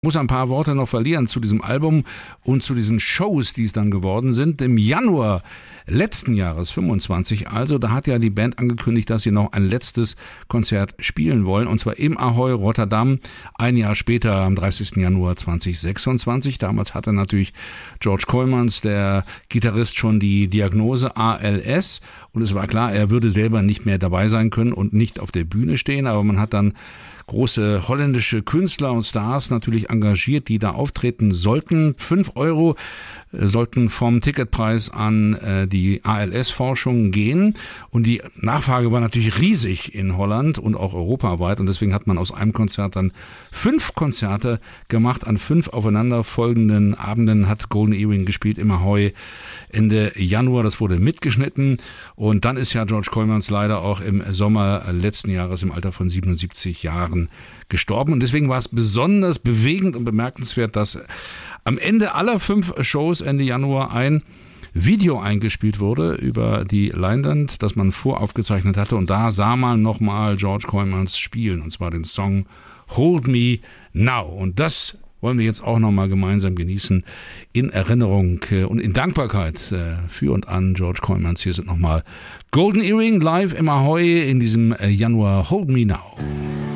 Muss ein paar Worte noch verlieren zu diesem Album und zu diesen Shows, die es dann geworden sind. Im Januar letzten Jahres, 25 also, da hat ja die Band angekündigt, dass sie noch ein letztes Konzert spielen wollen, und zwar im Ahoy Rotterdam, ein Jahr später, am 30. Januar 2026. Damals hatte natürlich George Kooijmans, der Gitarrist, schon die Diagnose ALS, und es war klar, er würde selber nicht mehr dabei sein können und nicht auf der Bühne stehen, aber man hat dann große holländische Künstler und Stars natürlich engagiert, die da auftreten sollten. 5 € sollten vom Ticketpreis an die ALS-Forschung gehen. Und die Nachfrage war natürlich riesig in Holland und auch europaweit. Und deswegen hat man aus einem Konzert dann 5 Konzerte gemacht. An 5 aufeinanderfolgenden Abenden hat Golden Earring gespielt im Ahoy Ende Januar. Das wurde mitgeschnitten. Und dann ist ja George Kooijmans leider auch im Sommer letzten Jahres im Alter von 77 Jahren gestorben. Und deswegen war es besonders bewegend und bemerkenswert, dass am Ende aller 5 Shows Ende Januar ein Video eingespielt wurde über die Leinwand, das man voraufgezeichnet hatte. Und da sah man nochmal George Kooijmans spielen, und zwar den Song Hold Me Now. Und das wollen wir jetzt auch nochmal gemeinsam genießen in Erinnerung und in Dankbarkeit für und an George Kooijmans. Hier sind nochmal Golden Earring live im Ahoy in diesem Januar. Hold Me Now.